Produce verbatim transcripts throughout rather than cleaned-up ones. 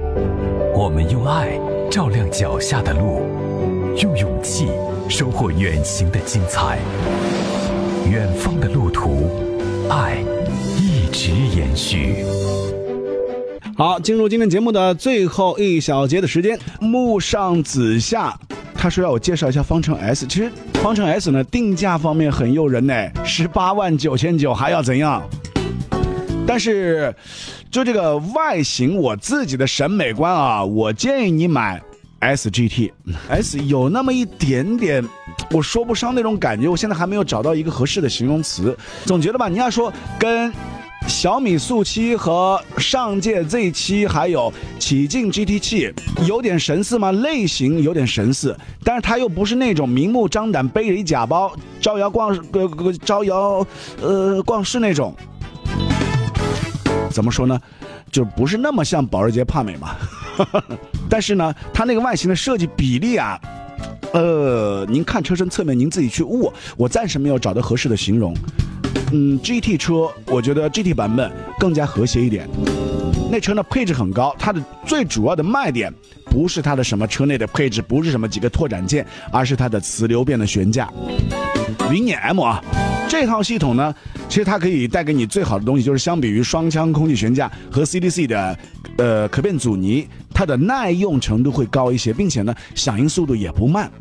我们用爱照亮脚下的路，用勇气收获远行的精彩。远方的路途，爱一直延续。 好，进入今天节目的最后一小节的时间，木上子夏他说要我介绍一下方程 S。 其实方程 S 呢，定价方面很诱人呢，十八万九千九还要怎样？但是就这个外形，我自己的审美观啊，我建议你买 S G T。 S 有那么一点点我说不上那种感觉，我现在还没有找到一个合适的形容词。总觉得吧，你要说跟小米速七和上届 Z 七还有启劲 G T 七有点神似吗？类型有点神似，但是它又不是那种明目张胆背着一假包招摇逛呃招摇呃逛市那种。怎么说呢，就不是那么像保时捷帕美嘛。但是呢，它那个外形的设计比例啊，呃，您看车身侧面您自己去悟，我暂时没有找到合适的形容。嗯 ，G T 车，我觉得 G T 版本更加和谐一点。那车呢配置很高，它的最主要的卖点不是它的什么车内的配置，不是什么几个拓展件，而是它的磁流变的悬架。云辇 M 啊，这套系统呢，其实它可以带给你最好的东西，就是相比于双腔空气悬架和 C D C 的呃可变阻尼，它的耐用程度会高一些，并且呢响应速度也不慢。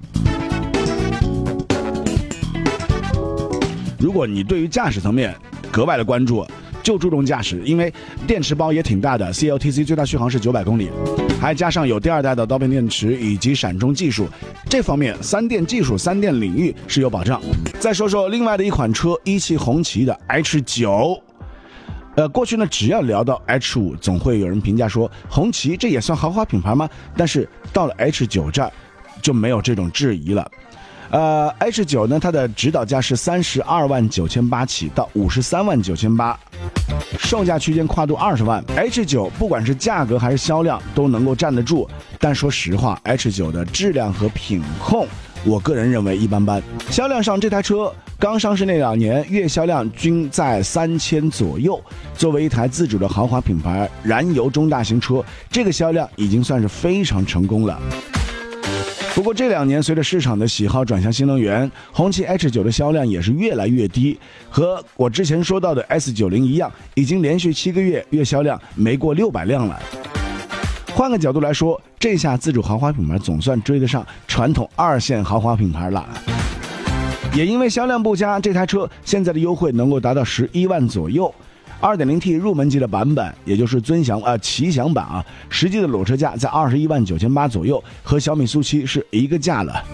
如果你对于驾驶层面格外的关注，就注重驾驶，因为电池包也挺大的 ，C L T C 最大续航是九百公里，还加上有第二代的刀片电池以及闪充技术，这方面三电技术、三电领域是有保障。再说说另外的一款车，一汽红旗的 H 九。呃，过去呢，只要聊到 H 五，总会有人评价说，红旗这也算豪华品牌吗？但是到了 H 九这儿，就没有这种质疑了。呃 ，H 九呢，它的指导价是三十二万九千八起到五十三万九千八，售价区间跨度二十万。H 九不管是价格还是销量都能够站得住，但说实话 ，H 九的质量和品控，我个人认为一般般。销量上，这台车刚上市那两年，月销量均在三千左右。作为一台自主的豪华品牌，燃油中大型车，这个销量已经算是非常成功了。不过这两年随着市场的喜好转向新能源，红旗 H 九的销量也是越来越低，和我之前说到的 S 九十 一样，已经连续七个月月销量没过六百辆了。换个角度来说，这下自主豪华品牌总算追得上传统二线豪华品牌了。也因为销量不佳，这台车现在的优惠能够达到十一万左右。二点零 T 入门级的版本，也就是尊享啊奇享版啊，实际的裸车价在二十一万九千八左右，和小米速七是一个价了。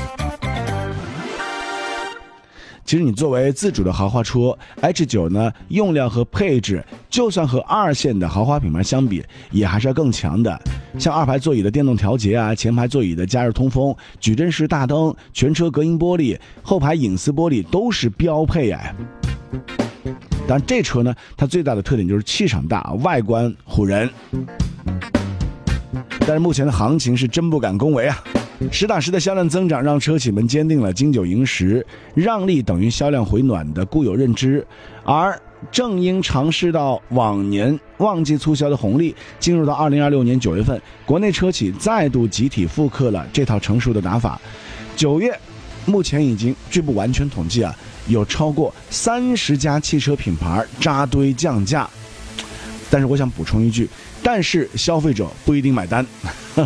其实你作为自主的豪华车 ，H 九 呢，用料和配置，就算和二线的豪华品牌相比，也还是要更强的。像二排座椅的电动调节啊，前排座椅的加热通风、矩阵式大灯、全车隔音玻璃、后排隐私玻璃都是标配哎。但这车呢，它最大的特点就是气场大，外观唬人。但是目前的行情是真不敢恭维啊！实打实的销量增长让车企们坚定了经久营时，让利等于销量回暖的固有认知。而正因尝试到往年旺季促销的红利，进入到二零二六年九月份，国内车企再度集体复刻了这套成熟的打法。九月目前已经据不完全统计啊，有超过三十家汽车品牌扎堆降价。但是我想补充一句，但是消费者不一定买单。